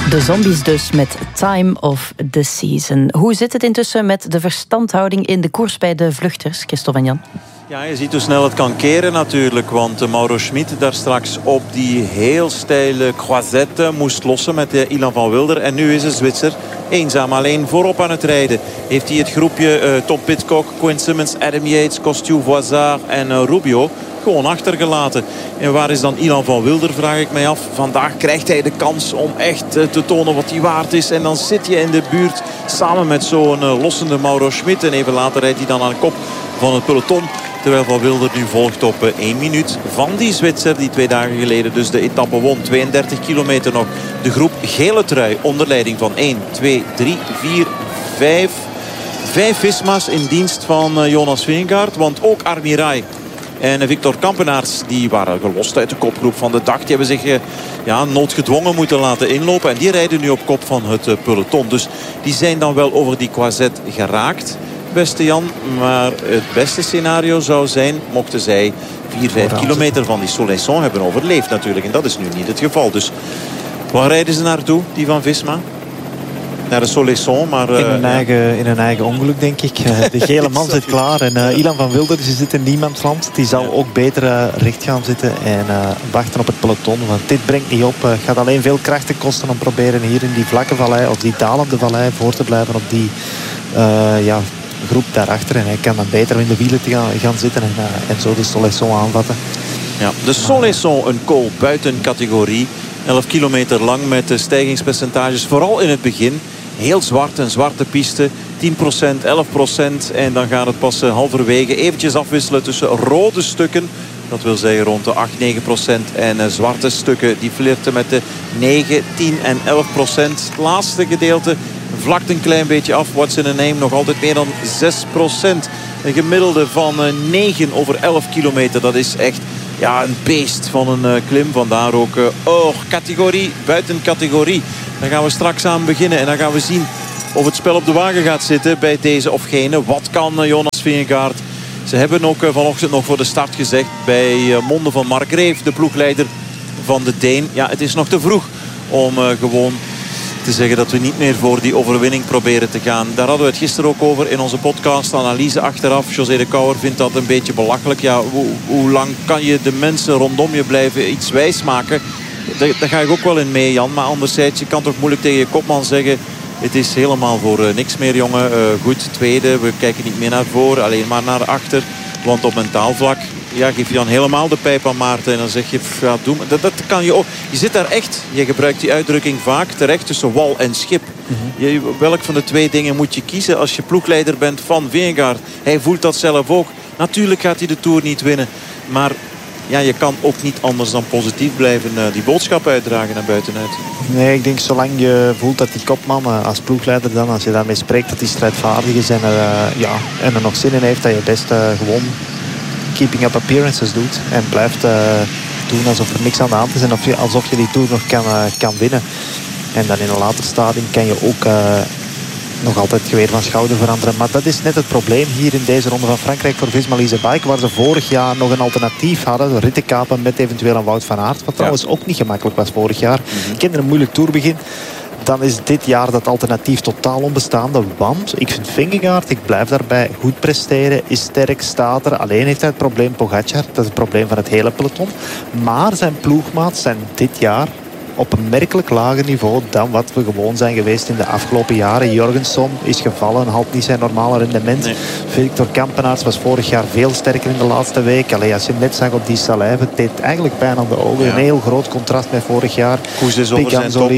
De Zombies dus met Time of the Season. Hoe zit het intussen met de verstandhouding in de koers bij de vluchters, Christophe en Jan? Ja, je ziet hoe snel het kan keren natuurlijk. Want Mauro Schmid daar straks op die heel steile croisette moest lossen met Ilan van Wilder. En nu is de Zwitser eenzaam alleen voorop aan het rijden. Heeft hij het groepje Tom Pidcock, Quinn Simmons, Adam Yates, Costiu Voisard en Rubio gewoon achtergelaten. En waar is dan Ilan van Wilder, vraag ik mij af. Vandaag krijgt hij de kans om echt te tonen wat hij waard is. En dan zit je in de buurt samen met zo'n lossende Mauro Schmid. En even later rijdt hij dan aan de kop van het peloton. Terwijl Van Wilder nu volgt op 1 minuut van die Zwitser die 2 dagen geleden dus de etappe won. 32 kilometer nog. De groep gele trui onder leiding van 1, 2, 3, 4, 5. 5 Visma's in dienst van Jonas Vingegaard. Want ook Armirai en Victor Kampenaerts die waren gelost uit de kopgroep van de dag. Die hebben zich noodgedwongen moeten laten inlopen. En die rijden nu op kop van het peloton. Dus die zijn dan wel over die croisette geraakt, beste Jan. Maar het beste scenario zou zijn mochten zij 4-5 kilometer van die Soleilson hebben overleefd natuurlijk. En dat is nu niet het geval. Dus waar rijden ze naartoe, die van Visma? Naar de Soleilson, maar in hun eigen ongeluk, denk ik. De gele man zit klaar. En Ilan van Wilder zit in niemandsland. Die zal ook beter recht gaan zitten en wachten op het peloton. Want dit brengt niet op. Het gaat alleen veel krachten kosten om proberen hier in die vlakke vallei of die dalende vallei voor te blijven op die groep daarachter. En hij kan dan beter in de wielen te gaan zitten en zo de Soleilson aanvatten. Ja, de Soleilson, een kool buiten categorie. 11 kilometer lang met de stijgingspercentages vooral in het begin. Heel zwart, een zwarte piste. 10%, 11%. En dan gaat het pas halverwege eventjes afwisselen tussen rode stukken. Dat wil zeggen rond de 8, 9%. En zwarte stukken die flirten met de 9, 10 en 11%. Het laatste gedeelte vlakt een klein beetje af. What's in a name nog altijd meer dan 6%. Een gemiddelde van 9 over 11 kilometer. Dat is echt een beest van een klim. Vandaar ook categorie, buiten categorie. Daar gaan we straks aan beginnen. En dan gaan we zien of het spel op de wagen gaat zitten bij deze of gene. Wat kan Jonas Vingegaard? Ze hebben ook vanochtend nog voor de start gezegd bij monden van Mark Reef, de ploegleider van de Deen. Ja, het is nog te vroeg om gewoon te zeggen dat we niet meer voor die overwinning proberen te gaan. Daar hadden we het gisteren ook over in onze podcast. Analyse achteraf. José de Kouwer vindt dat een beetje belachelijk. Ja, hoe lang kan je de mensen rondom je blijven iets wijsmaken? Daar ga ik ook wel in mee, Jan. Maar anderzijds, je kan toch moeilijk tegen je kopman zeggen: het is helemaal voor niks meer, jongen. Goed, tweede. We kijken niet meer naar voren, alleen maar naar achter. Want op mentaal vlak geef je dan helemaal de pijp aan Maarten. En dan zeg je, doe maar. Dat kan je ook. Je zit daar echt, je gebruikt die uitdrukking vaak, terecht tussen wal en schip. Welk van de twee dingen moet je kiezen als je ploegleider bent van Vingegaard? Hij voelt dat zelf ook. Natuurlijk gaat hij de Tour niet winnen. Maar je kan ook niet anders dan positief blijven die boodschap uitdragen naar buitenuit. Nee, ik denk zolang je voelt dat die kopman als ploegleider dan, als je daarmee spreekt, dat hij strijdvaardig is en er nog zin in heeft, dat je best gewoon keeping up appearances doet. En blijft doen alsof er niks aan de hand is en alsof je die Tour nog kan winnen. En dan in een later stadium kan je ook nog altijd het geweer van schouder veranderen. Maar dat is net het probleem hier in deze ronde van Frankrijk voor Visma-Lease Bike, waar ze vorig jaar nog een alternatief hadden. Rittenkapen met eventueel een Wout van Aert. Wat trouwens ook niet gemakkelijk was vorig jaar. Kende een moeilijk tourbegin. Dan is dit jaar dat alternatief totaal onbestaande. Want ik vind Vingegaard, ik blijf daarbij, goed presteren, is sterk, staat er. Alleen heeft hij het probleem Pogacar. Dat is het probleem van het hele peloton. Maar zijn ploegmaats zijn dit jaar op een merkelijk lager niveau dan wat we gewoon zijn geweest in de afgelopen jaren. Jorgensen is gevallen, haalt niet zijn normale rendement. Nee. Victor Kampenaerts was vorig jaar veel sterker in de laatste week. Allee, als je net zag op die Salève, het deed eigenlijk pijn aan de ogen. Een heel groot contrast met vorig jaar. Koes is over zijn top.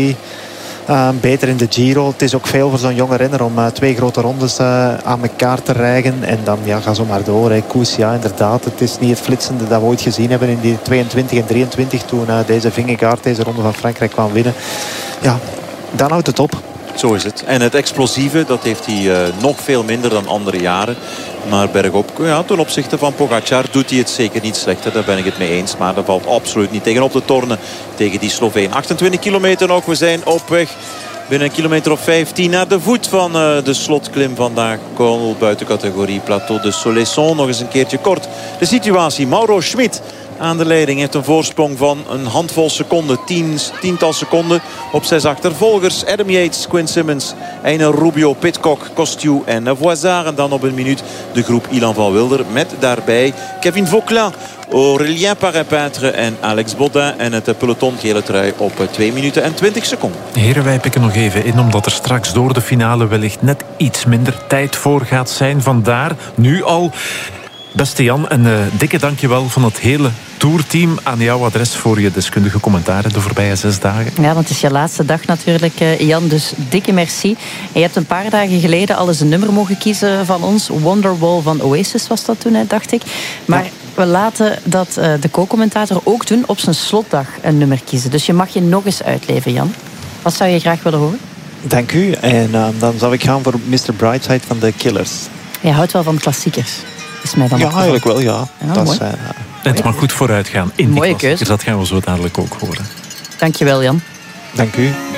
Beter in de Giro. Het is ook veel voor zo'n jonge renner om 2 grote rondes aan elkaar te rijgen. En dan ga zo maar door. Koes, inderdaad. Het is niet het flitsende dat we ooit gezien hebben in die 22 en 23 toen deze Vingegaard deze ronde van Frankrijk kwam winnen. Ja, dan houdt het op. Zo is het. En het explosieve, dat heeft hij nog veel minder dan andere jaren. Maar bergop, ten opzichte van Pogacar doet hij het zeker niet slechter. Daar ben ik het mee eens. Maar dat valt absoluut niet tegenop te tornen tegen die Sloveen. 28 kilometer nog. We zijn op weg binnen een kilometer of 15 naar de voet van de slotklim vandaag. Kool buiten categorie plateau de Soleilson. Nog eens een keertje kort. De situatie. Mauro Schmid aan de leiding. Heeft een voorsprong van een handvol seconden. Tiental seconden op 6 achtervolgers. Adam Yates, Quinn Simmons, Einer Rubio, Pidcock, Costiu en Voisard. En dan op een minuut de groep Ilan van Wilder. Met daarbij Kevin Vauquelin, Aurélien Parapintre en Alex Baudin. En het peloton gele trui op 2 minuten en 20 seconden. Heren, wij pikken nog even in, omdat er straks door de finale wellicht net iets minder tijd voor gaat zijn. Vandaar nu al, beste Jan, een dikke dankjewel van het hele tourteam aan jouw adres voor je deskundige commentaren de voorbije 6 dagen. Ja, want het is je laatste dag natuurlijk, Jan, dus dikke merci. En je hebt een paar dagen geleden al eens een nummer mogen kiezen van ons. Wonderwall van Oasis was dat toen, dacht ik. Maar we laten dat de co-commentator ook doen op zijn slotdag een nummer kiezen. Dus je mag je nog eens uitleven, Jan. Wat zou je graag willen horen? Dank u. En dan zou ik gaan voor Mr. Brightside van de Killers. Je houdt wel van klassiekers. Is mij dan ja, eigenlijk wel, ja. Dat is, het mag goed vooruit gaan in die mooie klassiekers. keuze. Dat gaan we zo dadelijk ook horen. Dankjewel, Jan. Dank u.